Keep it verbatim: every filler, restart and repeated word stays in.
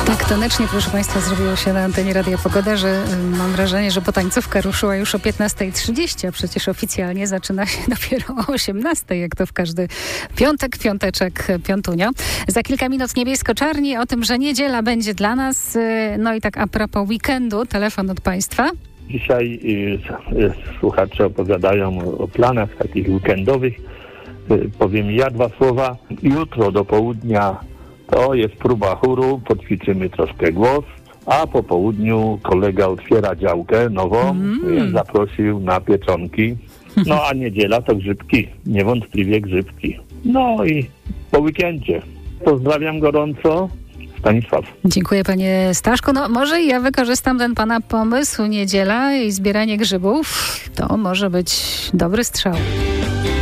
Tak tanecznie, proszę Państwa, zrobiło się na antenie Radia Pogoda, że y, mam wrażenie, że potańcówka ruszyła już o piętnasta trzydzieści, a przecież oficjalnie zaczyna się dopiero o osiemnasta, jak to w każdy piątek, piąteczek, piątunio. Za kilka minut niebiesko-czarni, o tym, że niedziela będzie dla nas. Y, no i tak a propos weekendu, telefon od Państwa. Dzisiaj y, y, słuchacze opowiadają o, o planach takich weekendowych. Y, powiem ja dwa słowa. Jutro do południa to jest próba chóru, poćwiczymy troszkę głos, a po południu kolega otwiera działkę nową, mm. zaprosił na pieczonki. No a niedziela to grzybki, niewątpliwie grzybki. No i po weekendzie. Pozdrawiam gorąco. Stanisław. Dziękuję, panie Staszku. No może ja wykorzystam ten pana pomysł. Niedziela i zbieranie grzybów to może być dobry strzał.